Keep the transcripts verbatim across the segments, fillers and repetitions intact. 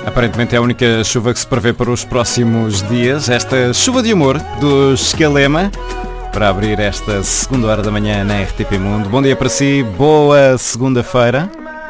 Aparentemente é a única chuva que se prevê para os próximos dias. Esta chuva de humor do Escalema para abrir esta segunda hora da manhã na R T P Mundo. Bom dia para si, boa segunda-feira.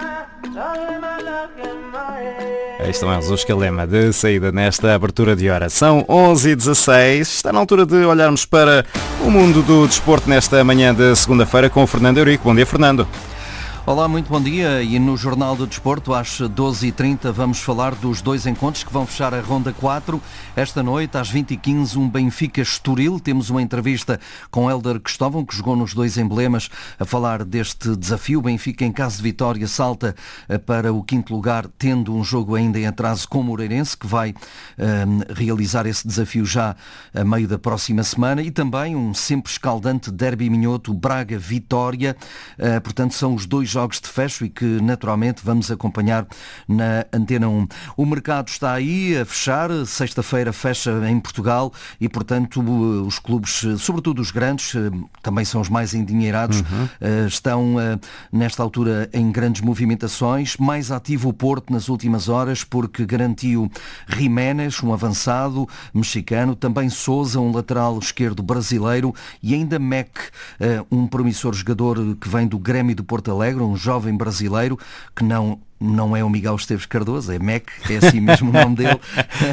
Aí estão eles, o Escalema de saída nesta abertura de hora. São onze e dezasseis. Está na altura de olharmos para o mundo do desporto nesta manhã de segunda-feira com o Fernando Eurico. Bom dia, Fernando. Olá, muito bom dia, e no Jornal do Desporto às doze e trinta vamos falar dos dois encontros que vão fechar a Ronda quatro. Esta noite às vinte e quinze um Benfica-Estoril. Temos uma entrevista com Hélder Cristóvão, que jogou nos dois emblemas, a falar deste desafio. O Benfica, em caso de vitória, salta para o quinto lugar, tendo um jogo ainda em atraso com o Moreirense, que vai um, realizar esse desafio já a meio da próxima semana. E também um sempre escaldante derby minhoto, Braga-Vitória. Uh, portanto, são os dois jogos de fecho e que naturalmente vamos acompanhar na Antena um. O mercado está aí a fechar, sexta-feira fecha em Portugal e, portanto, os clubes, sobretudo os grandes, também são os mais endinheirados, uhum. estão nesta altura em grandes movimentações. Mais ativo o Porto nas últimas horas, porque garantiu Jiménez, um avançado mexicano, também Sousa, um lateral esquerdo brasileiro, e ainda Mac, um promissor jogador que vem do Grêmio de Porto Alegre, um jovem brasileiro que não... não é o Miguel Esteves Cardoso, é Mac, é assim mesmo o nome dele.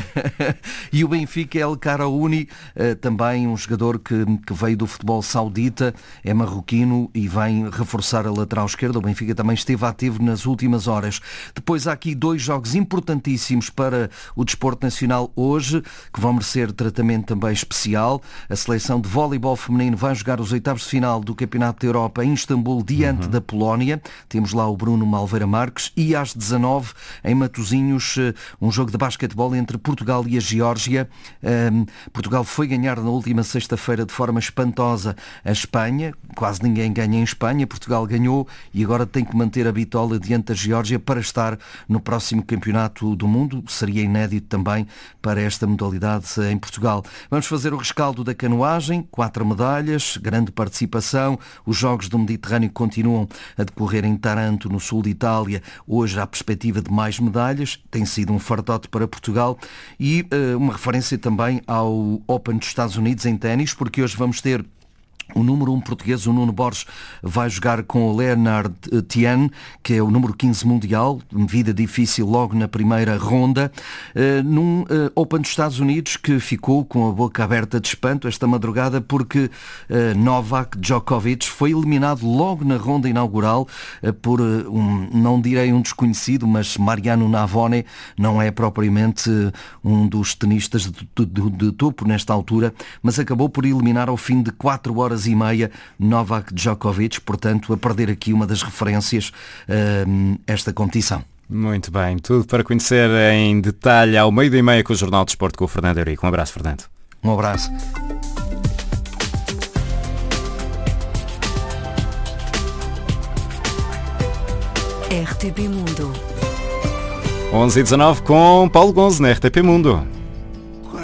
E o Benfica é El Karaouni, também um jogador que, que veio do futebol saudita, é marroquino e vem reforçar a lateral esquerda. O Benfica também esteve ativo nas últimas horas. Depois há aqui dois jogos importantíssimos para o desporto nacional hoje, que vão merecer tratamento também especial. A seleção de voleibol feminino vai jogar os oitavos de final do Campeonato da Europa em Istambul, diante uhum. da Polónia. Temos lá o Bruno Malveira Marques. E às dezanove, em Matosinhos, um jogo de basquetebol entre Portugal e a Geórgia. Um, Portugal foi ganhar na última sexta-feira de forma espantosa a Espanha. Quase ninguém ganha em Espanha. Portugal ganhou e agora tem que manter a bitola diante da Geórgia para estar no próximo Campeonato do Mundo. Seria inédito também para esta modalidade em Portugal. Vamos fazer o rescaldo da canoagem. Quatro medalhas, grande participação. Os Jogos do Mediterrâneo continuam a decorrer em Taranto, no sul de Itália. Hoje há a perspectiva de mais medalhas, tem sido um fartote para Portugal, e uh, uma referência também ao Open dos Estados Unidos em ténis, porque hoje vamos ter o número um português, o Nuno Borges, vai jogar com o Leonard Tian, que é o número quinze mundial, vida difícil logo na primeira ronda, uh, num uh, Open dos Estados Unidos que ficou com a boca aberta de espanto esta madrugada, porque uh, Novak Djokovic foi eliminado logo na ronda inaugural uh, por, uh, um, não direi um desconhecido, mas Mariano Navone não é propriamente uh, um dos tenistas de, de, de, de topo nesta altura, mas acabou por eliminar ao fim de quatro horas e meia Novak Djokovic, portanto a perder aqui uma das referências uh, esta competição. Muito bem, tudo para conhecer em detalhe ao meio e meia com o Jornal de Desporto com o Fernando Eurico. Um abraço, Fernando. Um abraço. R T P Mundo. onze e dezanove com Paulo Gonzo na R T P Mundo.